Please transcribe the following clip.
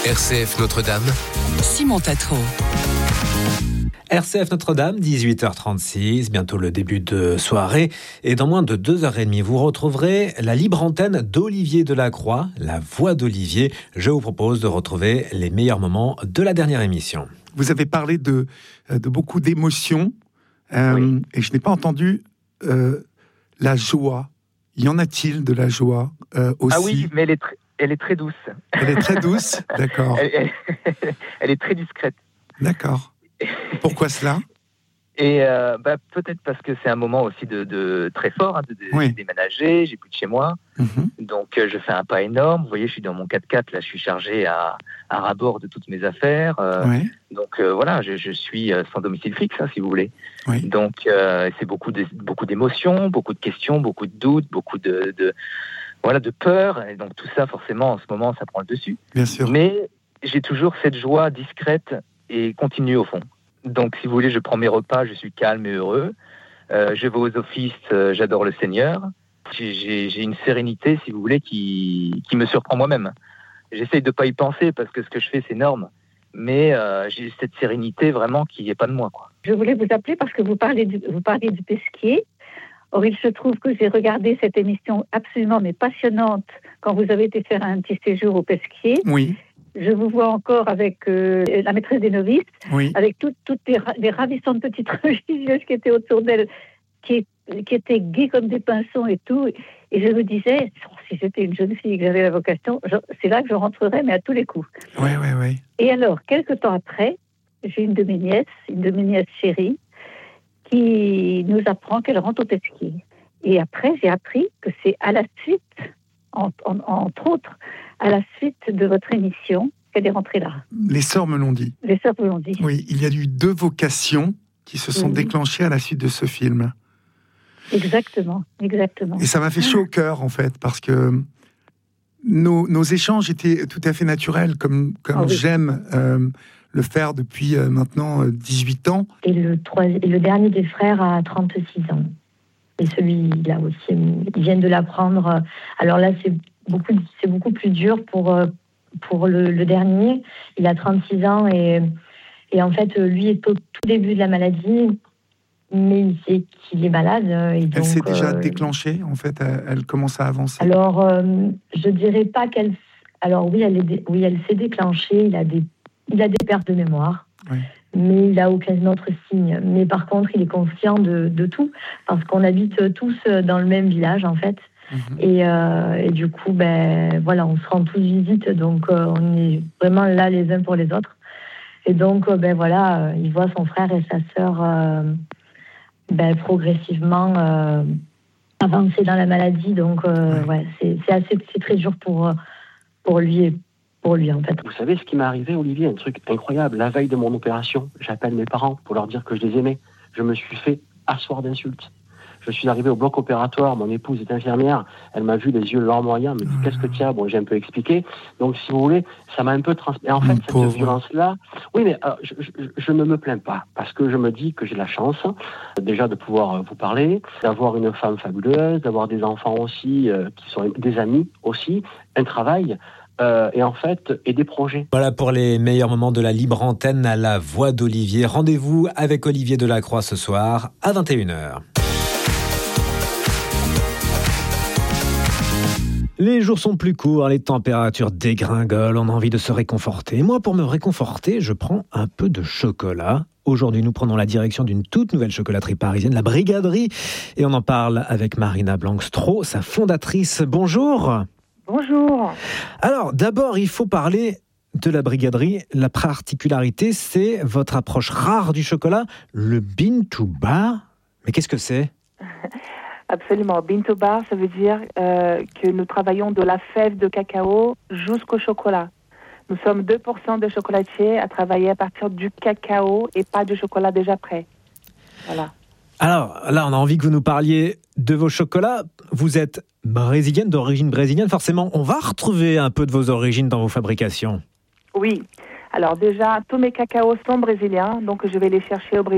RCF Notre-Dame, Simon Tatro. RCF Notre-Dame, 18h36, bientôt le début de soirée. Et dans moins de 2h30, vous retrouverez la libre antenne d'Olivier Delacroix, la voix d'Olivier. Je vous propose de retrouver les meilleurs moments de la dernière émission. Vous avez parlé de beaucoup d'émotions, Oui. et je n'ai pas entendu la joie. Y en a-t-il de la joie aussi? Ah oui, mais elle est très douce. Elle est très douce, d'accord. Elle est très discrète. D'accord. Pourquoi cela? Et peut-être parce que c'est un moment aussi de très fort, de Oui. déménager, j'ai plus de chez moi. Mhm. Donc je fais un pas énorme. Vous voyez, je suis dans mon 4x4, là je suis chargé à ras-bord de toutes mes affaires. Ouais. Donc voilà, je suis sans domicile fixe, si vous voulez. Oui. Donc c'est beaucoup d'émotions, beaucoup de questions, beaucoup de doutes, beaucoup de peur. Et donc tout ça, forcément, en ce moment, ça prend le dessus. Bien sûr. Mais j'ai toujours cette joie discrète et continue au fond. Donc, si vous voulez, je prends mes repas, je suis calme et heureux. Je vais aux offices, j'adore le Seigneur. J'ai une sérénité, si vous voulez, qui me surprend moi-même. J'essaye de ne pas y penser parce que ce que je fais, c'est énorme. Mais j'ai cette sérénité vraiment qui n'est pas de moi, quoi. Je voulais vous appeler parce que vous parliez du Pesquier. Or, il se trouve que j'ai regardé cette émission absolument mais passionnante quand vous avez été faire un petit séjour au Pesquier. Oui. Je vous vois encore avec la maîtresse des novices, Oui. avec toutes les ravissantes petites religieuses qui étaient autour d'elle, qui étaient gaies comme des pinsons et tout. Et je me disais, si j'étais une jeune fille et que j'avais la vocation, c'est là que je rentrerais, mais à tous les coups. Oui. Et alors, quelque temps après, j'ai une de mes nièces chéries, qui nous apprend qu'elle rentre au Pesquier. Et après, j'ai appris que c'est à la suite, entre autres, à la suite de votre émission, qu'elle est rentrée là. Les sœurs me l'ont dit. Les sœurs vous l'ont dit. Oui, il y a eu 2 vocations qui se sont déclenchées à la suite de ce film. Exactement. Et ça m'a fait chaud au cœur, en fait, parce que nos échanges étaient tout à fait naturels, comme oui. j'aime le faire depuis maintenant 18 ans. Et le dernier des frères a 36 ans. Et celui-là aussi, ils viennent de l'apprendre. Alors là, c'est beaucoup plus dur pour le dernier. Il a 36 ans et en fait, lui est au tout début de la maladie, mais il sait qu'il est malade. Et donc, Elle s'est déjà déclenchée, en fait, elle commence à avancer. Alors, je dirais pas qu'elle... Alors oui, elle s'est déclenchée, il a des pertes de mémoire. Oui. Mais il n'a aucun autre signe. Mais par contre, il est conscient de tout, parce qu'on habite tous dans le même village, en fait. Mm-hmm. Et du coup, on se rend tous visite, donc on est vraiment là les uns pour les autres. Et donc, il voit son frère et sa sœur progressivement avancer dans la maladie. Donc, c'est très dur pour lui et pour lui, en fait. Vous savez ce qui m'est arrivé, Olivier? Un truc incroyable. La veille de mon opération, j'appelle mes parents pour leur dire que je les aimais. Je me suis fait asseoir d'insultes. Je suis arrivé au bloc opératoire, mon épouse est infirmière, elle m'a vu les yeux larmoyants, elle me dit « Qu'est-ce que tu as ?» Bon, j'ai un peu expliqué. Donc, si vous voulez, ça m'a un peu transmis. En fait, cette violence-là... Oui, mais je ne me plains pas, parce que je me dis que j'ai la chance, déjà, de pouvoir vous parler, d'avoir une femme fabuleuse, d'avoir des enfants aussi, qui sont des amis aussi, un travail... et des projets. Voilà pour les meilleurs moments de la libre antenne à la voix d'Olivier. Rendez-vous avec Olivier Delacroix ce soir à 21h. Les jours sont plus courts, les températures dégringolent, on a envie de se réconforter. Moi, pour me réconforter, je prends un peu de chocolat. Aujourd'hui, nous prenons la direction d'une toute nouvelle chocolaterie parisienne, la Brigaderie. Et on en parle avec Marina Blanc-Stroh, sa fondatrice. Bonjour. Bonjour. Alors, d'abord, il faut parler de la Brigaderie. La particularité, c'est votre approche rare du chocolat, le bean to bar. Mais qu'est-ce que c'est ? Absolument. Bean to bar, ça veut dire que nous travaillons de la fève de cacao jusqu'au chocolat. Nous sommes 2% de chocolatiers à travailler à partir du cacao et pas du chocolat déjà prêt. Voilà. Alors, là, on a envie que vous nous parliez de vos chocolats. Vous êtes brésilienne, d'origine brésilienne. Forcément, on va retrouver un peu de vos origines dans vos fabrications. Oui. Alors déjà, tous mes cacaos sont brésiliens, donc je vais les chercher au Brésil.